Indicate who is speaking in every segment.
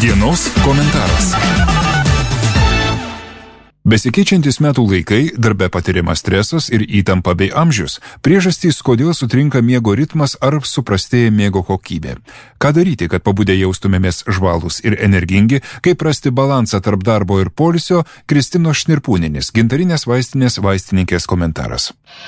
Speaker 1: Dienos komentaras. Besikeičiantis metų laikai, darbe patiriamas stresas ir įtampa bei amžius, priežastys, kodėl sutrinka miego ritmas ar suprastėja miego kokybė. Ką daryti, kad pabudę jaustumėmės žvalūs ir energingi, kaip rasti balansą tarp darbo ir poilsio, Kristinos Šnirpūnienės, gintarinės vaistinės vaistininkės komentaras.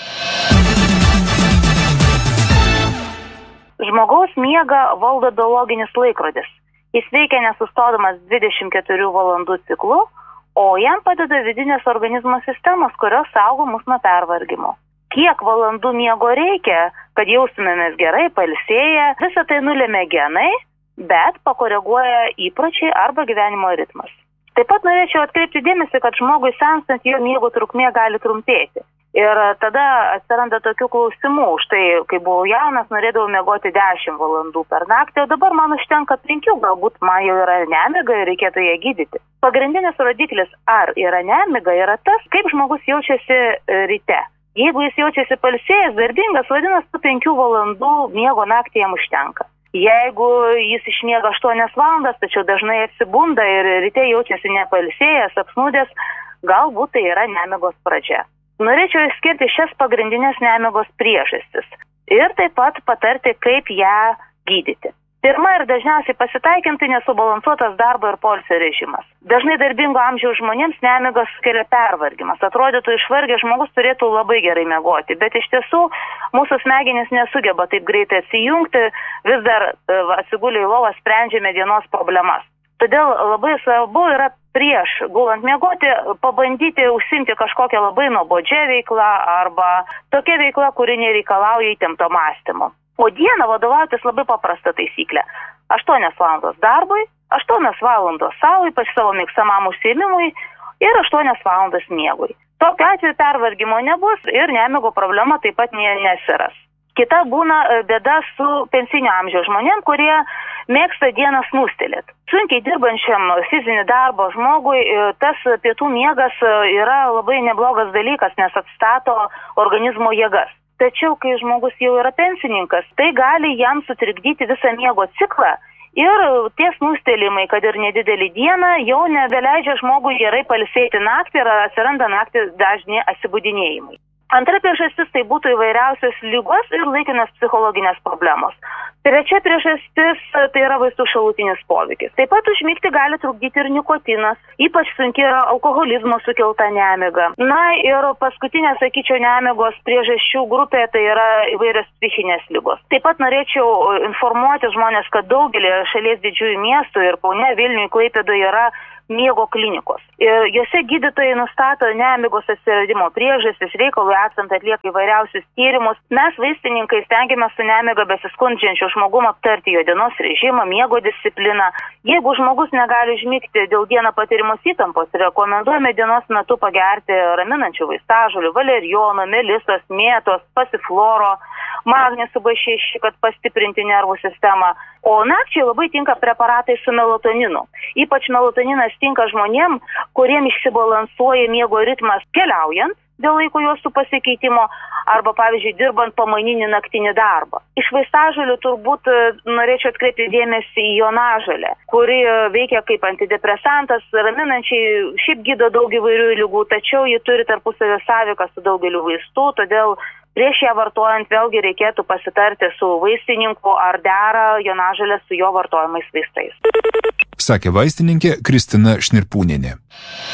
Speaker 2: Žmogaus miegą valdo biologinis laikrodis. Jis veikia nesustodamas 24 valandų ciklu, o jam padeda vidinės organizmo sistemos, kurios saugo mus nuo pervargimo. Kiek valandų miego reikia, kad jaustumėmės gerai, pailsėję, visą tai nulemia genai, bet pakoreguoja įpročiai arba gyvenimo ritmas. Taip pat norėčiau atkreipti dėmesį, kad žmogui senstant jo miego trukmė gali trumpėti. Ir tada atsiranda tokių klausimų. Štai, kai buvau jaunas, norėdavau miegoti 10 valandų per naktį, o dabar man užtenka 5, galbūt man jau yra nemiga ir reikėtų ją gydyti. Pagrindinis rodiklis, ar yra nemiga, yra tas, kaip žmogus jaučiasi ryte. Jeigu jis jaučiasi pailsėjęs, darbingas, vadinasi, 5 valandų miego naktį jam užtenka. Jeigu jis išmiega 8 valandas, tačiau dažnai atsibunda ir ryte jaučiasi nepailsėjęs, apsnūdęs, galbūt tai yra nemigos pradžia. Norėčiau išskirti šias pagrindinės nemigos priežastis ir taip pat patarti, kaip ją gydyti. Pirma ir dažniausiai pasitaikinti nesubalansuotas darbo ir poilsio režimas. Dažnai darbingo amžiaus žmonėms nemigas sukelia pervargimas. Atrodytų, išvargęs žmogus turėtų labai gerai miegoti, bet iš tiesų mūsų smegenys nesugeba taip greitai atsijungti, vis dar atsigulę į lovą sprendžiame dienos problemas. Todėl labai svarbu yra prieš gulant miegoti pabandyti užsiimti kažkokią labai nuobodžią veiklą arba tokia veikla, kuri nereikalauja įtempto mąstymo. O dieną vadovautis labai paprasta taisyklė. 8 valandos darbui, 8 valandos savo, ypač savo mėgstamam užsiėmimui ir 8 valandos miegui. Tokiu atveju pervargimo nebus ir nemigo problema taip pat nesiras. Kita būna bėda su pensinio amžiaus žmonėm, kurie mėgsta dieną snūstelėti. Sunkiai dirbančiam fizinį darbą žmogui tas pietų miegas yra labai neblogas dalykas, nes atstato organizmo jėgas. Tačiau, kai žmogus jau yra pensininkas, tai gali jam sutrikdyti visą miego ciklą ir tie snūstelėjimai, kad ir nedidelį dieną, jau nebeleidžia žmogui gerai pailsėti naktį ir atsiranda naktį dažni atsibudinėjimai. Antra priežastis tai būtų įvairiausios ligos ir laikinos psichologinės problemos. Trečia priežastis tai yra vaistų šalutinis poveikis. Taip pat užmigti gali trukdyti ir nikotinas, ypač sunki yra alkoholizmo sukelta nemiga. Na ir paskutinė, sakyčiau, nemigos priežasčių grupė tai yra įvairios psichinės ligos. Taip pat norėčiau informuoti žmonės, kad daugelį šalies didžiųjų miestų ir Kaune, Vilniuje, Klaipėdoje yra miego klinikos. Ir jose gydytojai nustato nemigos atsiradimo priežastis, reikalui esant atlieka įvairiausius tyrimus. Mes vaistininkai stengiamės su nemiga besiskundžiančiu žmogum aptarti jo dienos režimą, miego discipliną. Jeigu žmogus negali užmigti dėl dieną patirimos įtampos, rekomenduojame dienos metu pagerti raminančių vaistažolių, valerijono, melisos, mėtos, pasifloro, magnį subašėšį, kad pastiprinti nervų sistemą. O nakčiai labai tinka preparatai su melatoninu. Ypač melatoninas tinka žmonėm, kuriem išsibalansuoja miego ritmas keliaujant dėl laiko juostų pasikeitimo arba, pavyzdžiui, dirbant pamaininį naktinį darbą. Iš vaistažolių turbūt norėčiau atkreipti dėmesį į jonažolę, kuri veikia kaip antidepresantas, raminančiai, šiaip gydo daug įvairių ligų, tačiau ji turi tarpusavio sąveiką su daugeliu vaistų, todėl prieš ją vartojant vėlgi reikėtų pasitarti su vaistininku, ar dera jonažolė su jo vartojamais vaistais.
Speaker 1: Sakė vaistininkė Kristina Šnirpūnienė.